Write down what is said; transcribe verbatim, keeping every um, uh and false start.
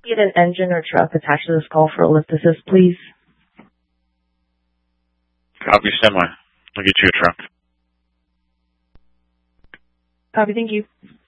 Get an engine or truck attached to this call for a lift assist, please. Copy, stand by. I'll get you a truck. Copy, thank you.